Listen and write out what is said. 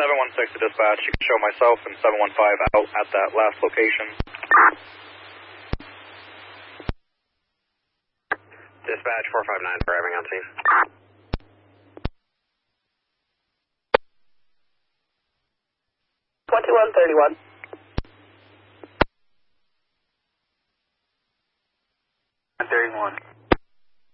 716 to dispatch. You can show myself and 715 out at that last location. Dispatch 459 arriving on scene. 2131. 31.